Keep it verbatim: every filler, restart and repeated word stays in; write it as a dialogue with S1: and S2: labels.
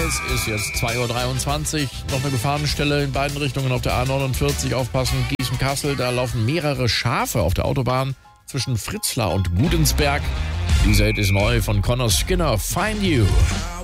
S1: Es ist jetzt zwei Uhr dreiundzwanzig. Noch eine Gefahrenstelle in beiden Richtungen auf der A neunundvierzig. Aufpassen, Gießen-Kassel. Da laufen mehrere Schafe auf der Autobahn zwischen Fritzlar und Gudensberg. Dieser Hit ist neu von Connor Skinner, Find You.